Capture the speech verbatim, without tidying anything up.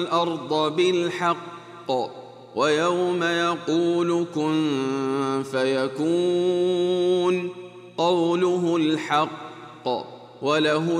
الأرض بالحق ويوم يقول كن فيكون قوله الحق وله